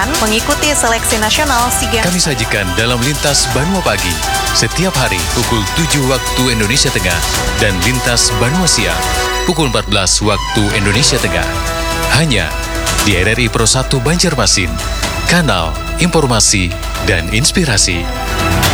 mengikuti seleksi nasional SEA Games. Kami sajikan dalam Lintas Banua Pagi setiap hari pukul 7 waktu Indonesia Tengah dan Lintas Banua Siang pukul 14 waktu Indonesia Tengah. Hanya di RRI Pro 1 Banjarmasin, kanal informasi dan inspirasi.